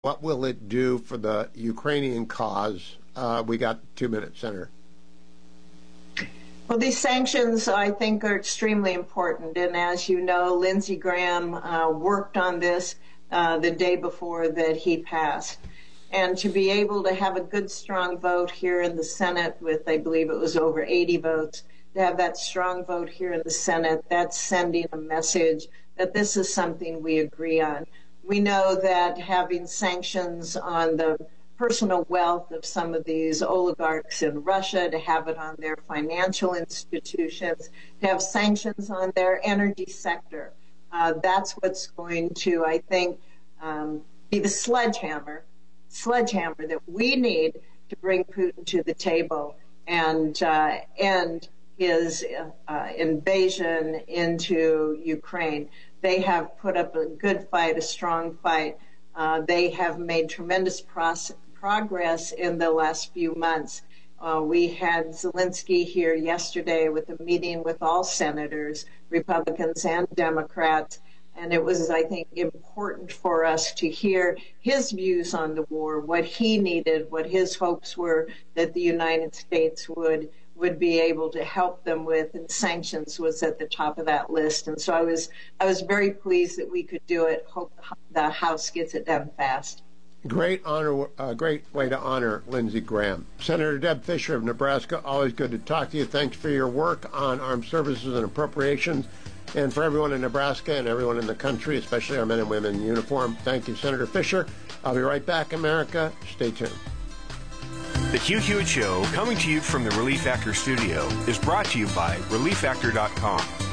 What will it do for the Ukrainian cause? We got 2 minutes, Senator. Well, these sanctions, I think, are extremely important. And as you know, Lindsey Graham worked on this the day before that he passed. And to be able to have a good, strong vote here in the Senate with, I believe it was over 80 votes, to have that strong vote here in the Senate, that's sending a message that this is something we agree on. We know that having sanctions on the personal wealth of some of these oligarchs in Russia, to have it on their financial institutions, to have sanctions on their energy sector. That's what's going to, I think, be the sledgehammer that we need to bring Putin to the table and end his invasion into Ukraine. They have put up a good fight, a strong fight. They have made tremendous progress in the last few months. We had Zelensky here yesterday with a meeting with all senators, Republicans and Democrats, and it was, I think, important for us to hear his views on the war, what he needed, what his hopes were that the United States would be able to help them with, and sanctions was at the top of that list. And so I was very pleased that we could do it. Hope the House gets it done fast. Great honor, great way to honor Lindsey Graham. Senator Deb Fischer of Nebraska, always good to talk to you. Thanks for your work on armed services and appropriations. And for everyone in Nebraska and everyone in the country, especially our men and women in uniform, thank you, Senator Fischer. I'll be right back, America. Stay tuned. The Hugh Hewitt Show, coming to you from the Relief Factor studio, is brought to you by ReliefFactor.com.